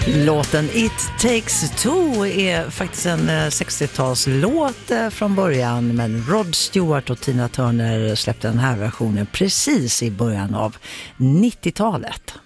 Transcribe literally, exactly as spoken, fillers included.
Låten It Takes Two är faktiskt en sextiotalslåt från början, men Rod Stewart och Tina Turner släppte den här versionen precis i början av nittiotalet.